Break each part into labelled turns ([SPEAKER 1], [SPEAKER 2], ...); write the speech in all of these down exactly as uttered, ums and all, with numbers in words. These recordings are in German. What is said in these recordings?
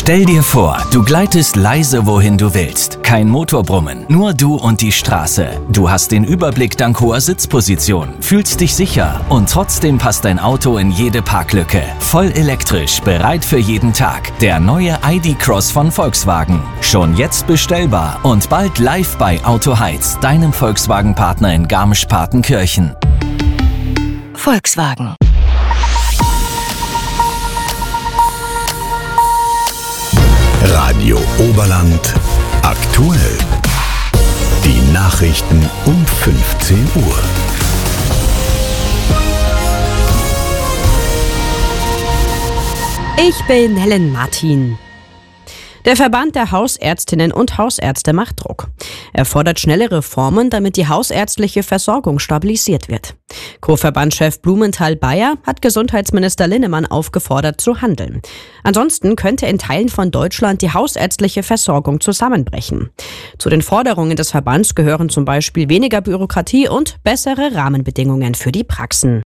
[SPEAKER 1] Stell dir vor, du gleitest leise wohin du willst. Kein Motorbrummen, nur du und die Straße. Du hast den Überblick dank hoher Sitzposition, fühlst dich sicher und trotzdem passt dein Auto in jede Parklücke. Voll elektrisch, bereit für jeden Tag. Der neue I D Cross von Volkswagen. Schon jetzt bestellbar und bald live bei Auto Heiz, deinem Volkswagen-Partner in Garmisch-Partenkirchen.
[SPEAKER 2] Volkswagen.
[SPEAKER 3] Radio Oberland aktuell. Die Nachrichten um fünfzehn Uhr.
[SPEAKER 4] Ich bin Helen Martin. Der Verband der Hausärztinnen und Hausärzte macht Druck. Er fordert schnelle Reformen, damit die hausärztliche Versorgung stabilisiert wird. Co-Verbandschef Blumenthal-Bayer hat Gesundheitsminister Linnemann aufgefordert zu handeln. Ansonsten könnte in Teilen von Deutschland die hausärztliche Versorgung zusammenbrechen. Zu den Forderungen des Verbands gehören zum Beispiel weniger Bürokratie und bessere Rahmenbedingungen für die Praxen.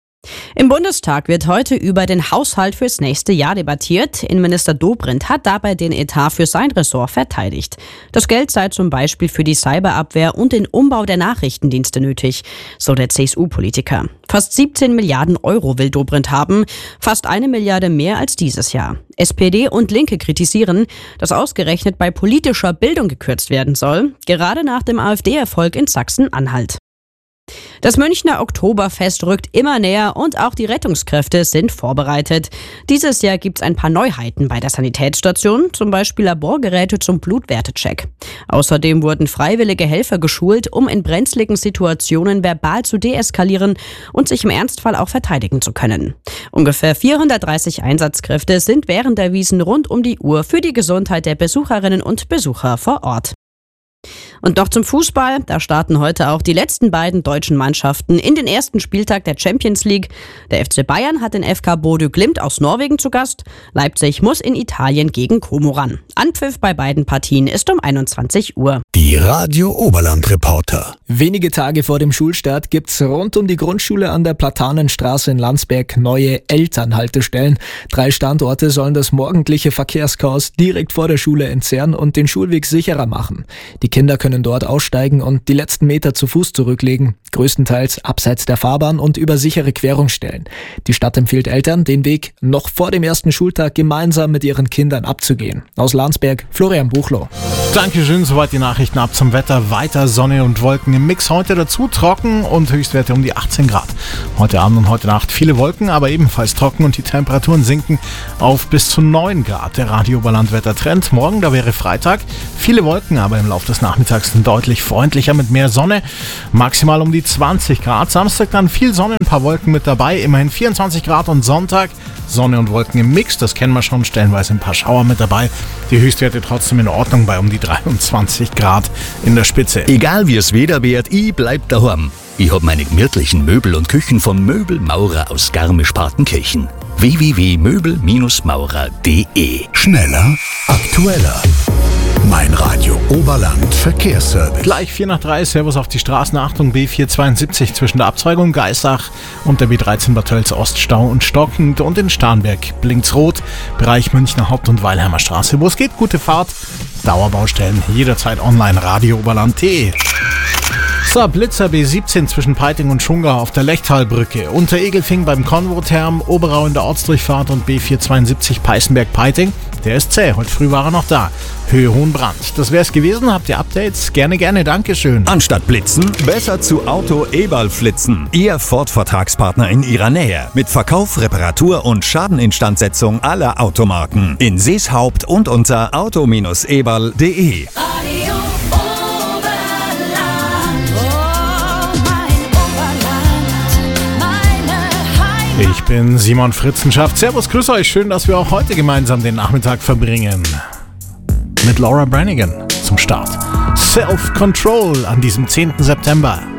[SPEAKER 4] Im Bundestag wird heute über den Haushalt fürs nächste Jahr debattiert. Innenminister Dobrindt hat dabei den Etat für sein Ressort verteidigt. Das Geld sei zum Beispiel für die Cyberabwehr und den Umbau der Nachrichtendienste nötig, so der C S U-Politiker. Fast siebzehn Milliarden Euro will Dobrindt haben, fast eine Milliarde mehr als dieses Jahr. S P D und Linke kritisieren, dass ausgerechnet bei politischer Bildung gekürzt werden soll, gerade nach dem AfD-Erfolg in Sachsen-Anhalt. Das Münchner Oktoberfest rückt immer näher und auch die Rettungskräfte sind vorbereitet. Dieses Jahr gibt's ein paar Neuheiten bei der Sanitätsstation, zum Beispiel Laborgeräte zum Blutwertecheck. Außerdem wurden freiwillige Helfer geschult, um in brenzligen Situationen verbal zu deeskalieren und sich im Ernstfall auch verteidigen zu können. Ungefähr vierhundertdreißig Einsatzkräfte sind während der Wiesn rund um die Uhr für die Gesundheit der Besucherinnen und Besucher vor Ort. Und noch zum Fußball. Da starten heute auch die letzten beiden deutschen Mannschaften in den ersten Spieltag der Champions League. Der F C Bayern hat den F K Bodø Glimt aus Norwegen zu Gast. Leipzig muss in Italien gegen Como ran. Anpfiff bei beiden Partien ist um einundzwanzig Uhr.
[SPEAKER 3] Die Radio Oberland Reporter.
[SPEAKER 5] Wenige Tage vor dem Schulstart gibt's rund um die Grundschule an der Platanenstraße in Landsberg neue Elternhaltestellen. Drei Standorte sollen das morgendliche Verkehrschaos direkt vor der Schule entzerren und den Schulweg sicherer machen. Die Kinder können dort aussteigen und die letzten Meter zu Fuß zurücklegen, größtenteils abseits der Fahrbahn und über sichere Querungsstellen. Die Stadt empfiehlt Eltern, den Weg noch vor dem ersten Schultag gemeinsam mit ihren Kindern abzugehen. Aus Landsberg, Florian Buchloh.
[SPEAKER 6] Dankeschön, soweit die Nachrichten ab zum Wetter. Weiter Sonne und Wolken im Mix. Heute dazu trocken und Höchstwerte um die achtzehn Grad. Heute Abend und heute Nacht viele Wolken, aber ebenfalls trocken und die Temperaturen sinken auf bis zu neun Grad. Der Radio Oberland Wettertrend. Morgen, da wäre Freitag. Viele Wolken, aber im Laufe des Nachmittags deutlich freundlicher mit mehr Sonne. Maximal um die zwanzig Grad. Samstag dann viel Sonne, ein paar Wolken mit dabei. Immerhin vierundzwanzig Grad und Sonntag Sonne und Wolken im Mix. Das kennen wir schon, stellenweise ein paar Schauer mit dabei. Die Höchstwerte trotzdem in Ordnung bei um die dreiundzwanzig Grad in der Spitze.
[SPEAKER 3] Egal wie es Wetter wird, ich bleib daheim. Ich hab meine gemütlichen Möbel und Küchen von Möbelmaurer aus Garmisch-Partenkirchen. w w w punkt möbel maurer punkt d e. Schneller, aktueller. Mein Radio Oberland Verkehrsservice.
[SPEAKER 6] Gleich vier nach drei, Servus auf die Straßen. Achtung, B vierhundertzweiundsiebzig zwischen der Abzweigung Geissach und der B dreizehn Bad Tölz Oststau und stockend und in Starnberg blinkt's rot. Bereich Münchner Haupt- und Weilheimer Straße. Wo es geht, gute Fahrt. Dauerbaustellen jederzeit online, radio oberland punkt d e. So, Blitzer B siebzehn zwischen Peiting und Schungau auf der Lechtalbrücke. Unter Egelfing beim Konvo-Therm, Oberau in der Ortsdurchfahrt und B vierhundertzweiundsiebzig Peißenberg-Peiting. Der ist zäh, heute früh war er noch da. Höhe Hohenbrand. Das wär's gewesen, habt ihr Updates? Gerne, gerne, Dankeschön.
[SPEAKER 7] Anstatt blitzen, besser zu Auto Eberl flitzen. Ihr Ford-Vertragspartner in ihrer Nähe. Mit Verkauf, Reparatur und Schadeninstandsetzung aller Automarken. In Seeshaupt und unter auto eberl punkt d e.
[SPEAKER 6] Ich bin Simon Fritzenschaft. Servus, grüß euch. Schön, dass wir auch heute gemeinsam den Nachmittag verbringen. Mit Laura Branigan zum Start. Self-Control an diesem zehnten September.